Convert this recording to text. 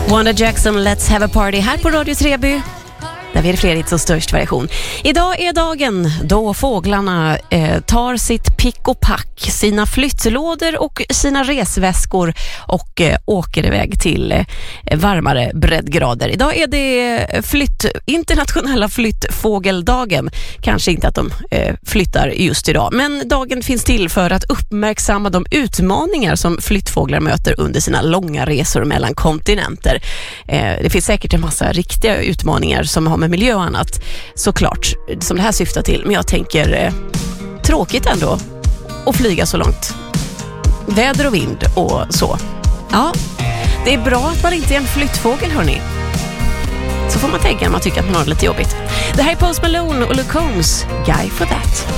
Wanda Jackson, Let's Have a Party här på Radio Treby. Där vi är fler hits och störst variation. Idag är dagen då fåglarna tar sitt pick och pack, sina flyttlådor och sina resväskor och åker iväg till varmare breddgrader. Idag är det internationella flyttfågeldagen. Kanske inte att de flyttar just idag, men dagen finns till för att uppmärksamma de utmaningar som flyttfåglar möter under sina långa resor mellan kontinenter. Det finns säkert en massa riktiga utmaningar som har med miljö och annat, såklart, som det här syftar till. Men jag tänker tråkigt ändå att flyga så långt. Väder och vind och så. Ja, det är bra att man inte är en flyttfågel, hörni. Så får man tänka när man tycker att man har det lite jobbigt. Det här är Post Malone och Luke Combs, Guy for That.